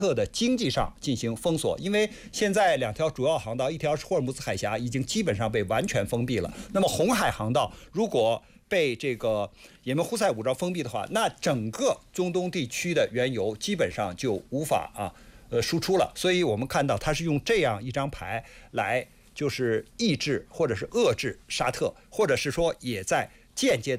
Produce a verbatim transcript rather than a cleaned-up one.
特的经济上进行封锁，因为现在两条主要航道，一条是霍尔木兹海峡已经基本上被完全封闭了。那么红海航道如果被这个也门胡塞武装封闭的话，那整个中东地区的原油基本上就无法啊呃输出了。所以我们看到它是用这样一张牌来就是抑制或者是遏制沙特，或者是说也在间接的。